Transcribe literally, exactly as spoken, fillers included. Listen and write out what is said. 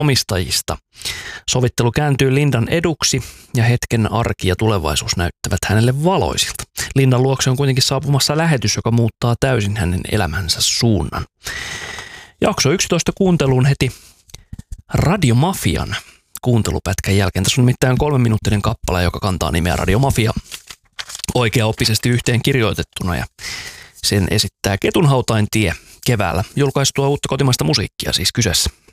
omistajista. Sovittelu kääntyy Lindan eduksi ja hetken arki ja tulevaisuus näyttävät hänelle valoisilta. Lindan luokse on kuitenkin saapumassa lähetys, joka muuttaa täysin hänen elämänsä suunnan. Jakso yksitoista kuunteluun heti Radiomafian kuuntelupätkän jälkeen. Tässä on nimittäin kolmeminuuttinen kappale, joka kantaa nimeä Radiomafia oikeaoppisesti yhteen kirjoitettuna ja sen esittää Ketunhautain tie keväällä julkaistua uutta kotimaista musiikkia siis kyseessä.